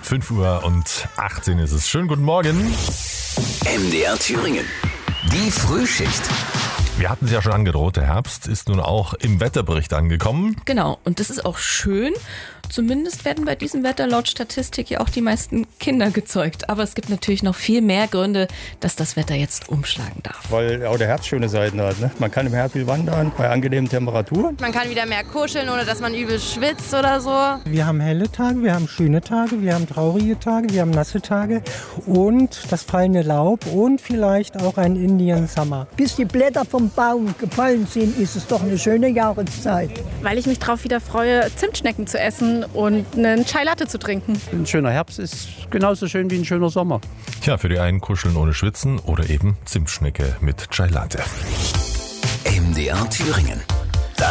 5:18 ist es. Schönen guten Morgen. MDR Thüringen. Die Frühschicht. Wir hatten es ja schon angedroht, der Herbst ist nun auch im Wetterbericht angekommen. Genau, und das ist auch schön. Zumindest werden bei diesem Wetter laut Statistik ja auch die meisten Kinder gezeugt. Aber es gibt natürlich noch viel mehr Gründe, dass das Wetter jetzt umschlagen darf. Weil auch der Herbst schöne Seiten hat. Ne? Man kann im Herbst viel wandern, bei angenehmen Temperaturen. Man kann wieder mehr kuscheln, ohne dass man übel schwitzt oder so. Wir haben helle Tage, wir haben schöne Tage, wir haben traurige Tage, wir haben nasse Tage und das fallende Laub und vielleicht auch ein Indian Summer. Bis die Blätter vom Baum gefallen sind, ist es doch eine schöne Jahreszeit. Weil ich mich drauf wieder freue, Zimtschnecken zu essen und einen Chai Latte zu trinken. Ein schöner Herbst ist genauso schön wie ein schöner Sommer. Tja, für die einen kuscheln ohne Schwitzen oder eben Zimtschnecke mit Chai Latte. MDR Thüringen.